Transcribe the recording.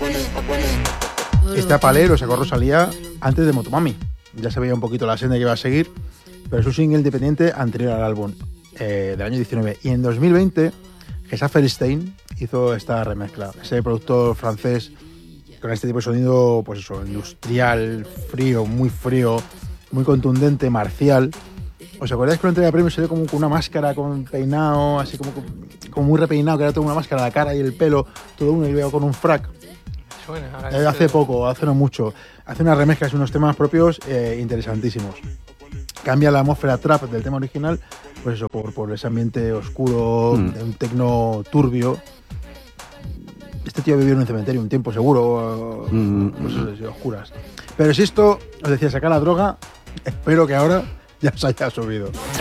Este Apalé lo sacó Rosalía antes de Motomami. Ya se veía un poquito la senda que iba a seguir, pero es un single independiente anterior al álbum, del año 19. Y en 2020, Gesa Feirstein hizo esta remezcla. Ese productor francés con este tipo de sonido, pues eso, industrial, frío, muy contundente, marcial. ¿Os acordáis que en la entrega de premios se ve como con una máscara, con peinado, así como muy repeinado, que ahora tengo una máscara, la cara y el pelo, todo uno y veo con un frac? Hace poco, hace no mucho. Hace unas remezclas y unos temas propios interesantísimos. Cambia la atmósfera trap del tema original, pues eso, por ese ambiente oscuro, de un tecno turbio. Este tío vivió en un cementerio un tiempo seguro, pues eso, oscuras. Pero si esto, os decía, sacar la droga, espero que ahora ya os haya subido.